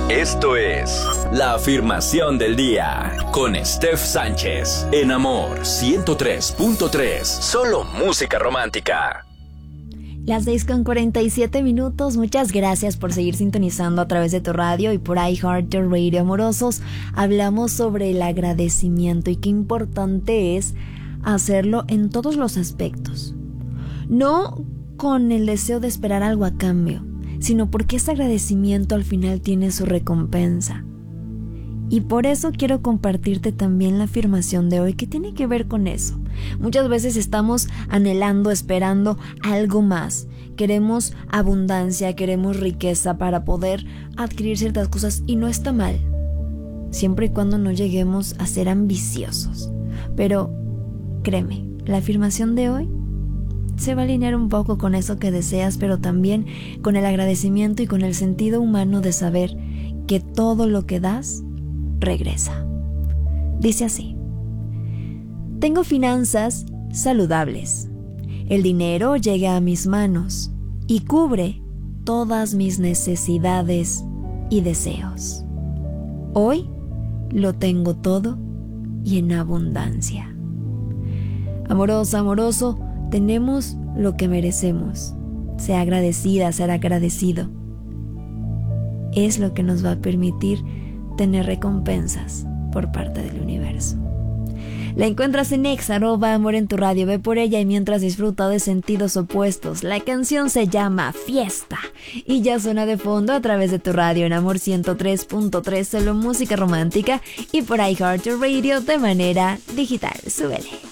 Esto es La Afirmación del Día con Steph Sánchez en Amor 103.3. Solo música romántica. Las 6:47. Muchas gracias por seguir sintonizando a través de tu radio y por iHeartRadio. Amorosos, hablamos sobre el agradecimiento y qué importante es hacerlo en todos los aspectos. No con el deseo de esperar algo a cambio, sino porque ese agradecimiento al final tiene su recompensa. Y por eso quiero compartirte también la afirmación de hoy que tiene que ver con eso. Muchas veces estamos anhelando, esperando algo más. Queremos abundancia, queremos riqueza para poder adquirir ciertas cosas y no está mal, siempre y cuando no lleguemos a ser ambiciosos. Pero créeme, la afirmación de hoy se va a alinear un poco con eso que deseas, pero también con el agradecimiento y con el sentido humano de saber que todo lo que das regresa. Dice así: tengo finanzas saludables. El dinero llega a mis manos y cubre todas mis necesidades y deseos. Hoy lo tengo todo y en abundancia. Amorosa, amoroso, tenemos lo que merecemos. Sea agradecida, ser agradecido. Es lo que nos va a permitir tener recompensas por parte del universo. La encuentras en @Amor en tu radio. Ve por ella y mientras disfruta de Sentidos Opuestos. La canción se llama Fiesta y ya suena de fondo a través de tu radio en Amor 103.3, solo música romántica, y por iHeartRadio de manera digital. Súbele.